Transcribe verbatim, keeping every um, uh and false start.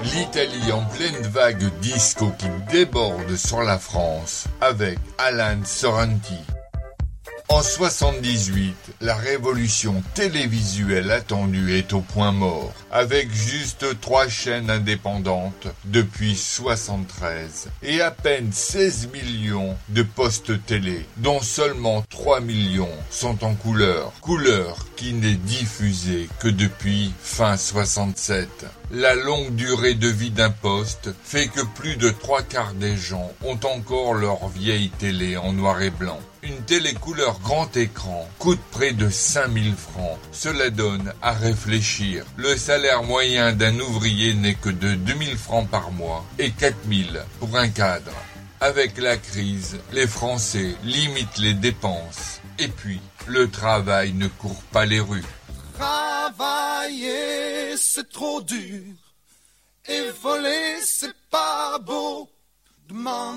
L'Italie en pleine vague disco qui déborde sur la France avec Alan Sorrenti. En soixante-dix-huit, la révolution télévisuelle attendue est au point mort, avec juste trois chaînes indépendantes depuis soixante-treize et à peine seize millions de postes télé, dont seulement trois millions sont en couleur, couleur qui n'est diffusée que depuis fin soixante-sept. La longue durée de vie d'un poste fait que plus de trois quarts des gens ont encore leur vieille télé en noir et blanc. Une télé couleur grand écran coûte près de cinq mille francs. Cela donne à réfléchir. Le salaire moyen d'un ouvrier n'est que de deux mille francs par mois et quatre mille pour un cadre. Avec la crise, les Français limitent les dépenses. Et puis, le travail ne court pas les rues. Travailler, c'est trop dur. Et voler, c'est pas beau. Demain